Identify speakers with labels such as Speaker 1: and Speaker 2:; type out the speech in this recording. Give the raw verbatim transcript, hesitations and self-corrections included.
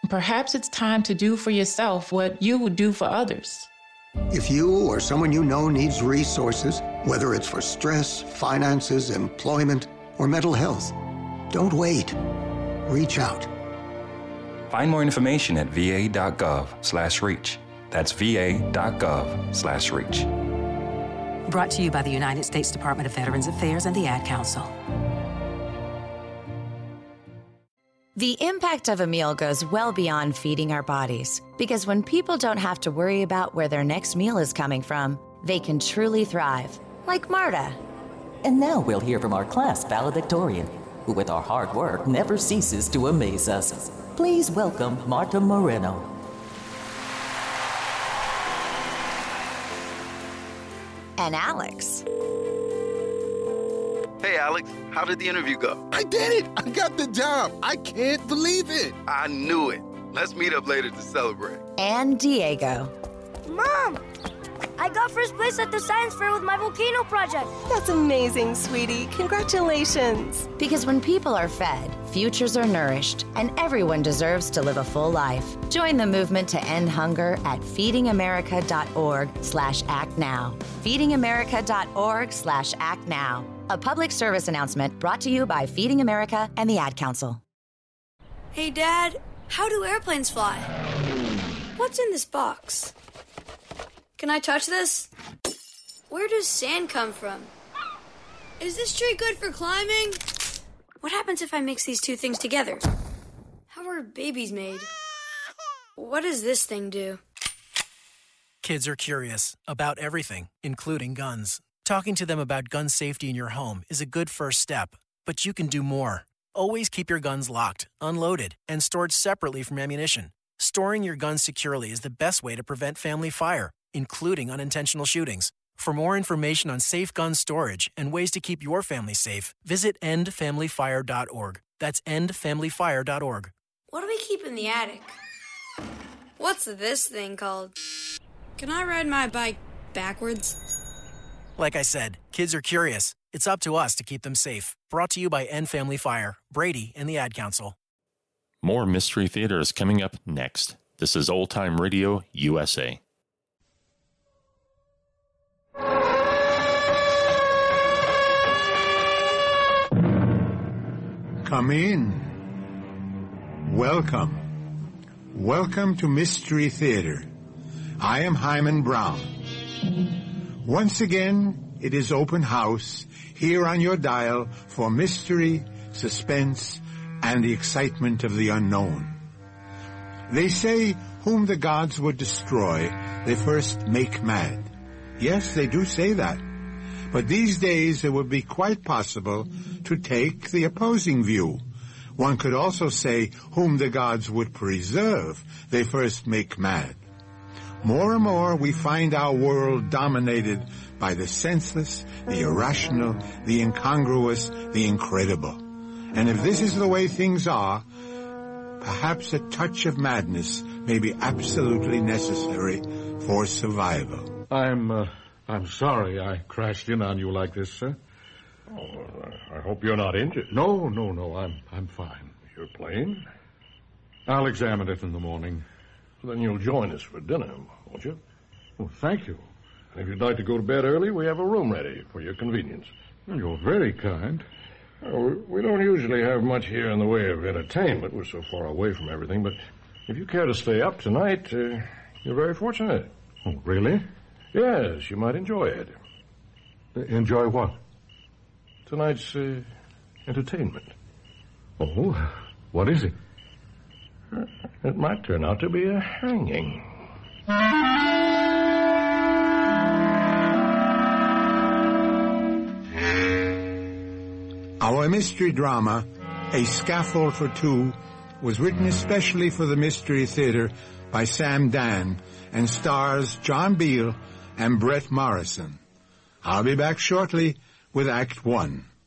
Speaker 1: Perhaps it's time to do for yourself what you would do for others.
Speaker 2: If you or someone you know needs resources, whether it's for stress, finances, employment, or mental health, don't wait. Reach out.
Speaker 3: Find more information at va.gov slash reach. That's va.gov slash reach.
Speaker 4: Brought to you by the United States Department of Veterans Affairs and the Ad Council.
Speaker 5: The impact of a meal goes well beyond feeding our bodies, because when people don't have to worry about where their next meal is coming from, they can truly thrive, like Marta.
Speaker 6: And now we'll hear from our class valedictorian, who with our hard work never ceases to amaze us. Please welcome Marta Moreno.
Speaker 5: And Alex.
Speaker 7: Hey, Alex, how did the interview go?
Speaker 8: I did it! I got the job! I can't believe it!
Speaker 7: I knew it. Let's meet up later to celebrate.
Speaker 5: And Diego.
Speaker 9: Mom! I got first place at the science fair with my volcano project.
Speaker 10: That's amazing, sweetie. Congratulations.
Speaker 5: Because when people are fed, futures are nourished, and everyone deserves to live a full life. Join the movement to end hunger at feedingamerica.org slash act now. feedingamerica.org slash act now. A public service announcement brought to you by Feeding America and the Ad Council.
Speaker 9: Hey, Dad, how do airplanes fly? What's in this box? Can I touch this? Where does sand come from? Is this tree good for climbing? What happens if I mix these two things together? How are babies made? What does this thing do?
Speaker 11: Kids are curious about everything, including guns. Talking to them about gun safety in your home is a good first step, but you can do more. Always keep your guns locked, unloaded, and stored separately from ammunition. Storing your guns securely is the best way to prevent family fire, including unintentional shootings. For more information on safe gun storage and ways to keep your family safe, visit end family fire dot org. That's end family fire dot org.
Speaker 9: What do we keep in the attic? What's this thing called? Can I ride my bike backwards?
Speaker 11: Like I said, kids are curious. It's up to us to keep them safe. Brought to you by End Family Fire, Brady, and the Ad Council.
Speaker 12: More Mystery Theater is coming up next. This is Old Time Radio U S A.
Speaker 13: Come in. Welcome. Welcome to Mystery Theater. I am Hyman Brown. Once again, it is open house here on your dial for mystery, suspense, and the excitement of the unknown. They say, whom the gods would destroy, they first make mad. Yes, they do say that. But these days it would be quite possible to take the opposing view. One could also say, whom the gods would preserve, they first make mad. More and more we find our world dominated by the senseless, the irrational, the incongruous, the incredible. And if this is the way things are, perhaps a touch of madness may be absolutely necessary for survival.
Speaker 14: I'm, uh, I'm sorry I crashed in on you like this, sir.
Speaker 15: Oh, I hope you're not injured.
Speaker 14: No, no, no, I'm, I'm fine.
Speaker 15: Your plane?
Speaker 14: I'll examine it in the morning.
Speaker 15: Then you'll join us for dinner, won't you?
Speaker 14: Oh, thank you.
Speaker 15: And if you'd like to go to bed early, we have a room ready for your convenience.
Speaker 14: You're very kind.
Speaker 15: Uh, we don't usually have much here in the way of entertainment. We're so far away from everything. But if you care to stay up tonight, uh, you're very fortunate.
Speaker 14: Oh, really?
Speaker 15: Yes, you might enjoy it.
Speaker 14: Uh, enjoy what?
Speaker 15: Tonight's uh, entertainment.
Speaker 14: Oh, what is it?
Speaker 15: It might turn out to be a hanging.
Speaker 13: Our mystery drama, A Scaffold for Two, was written especially for the Mystery Theater by Sam Dan and stars John Beal and Brett Morrison. I'll be back shortly with Act One.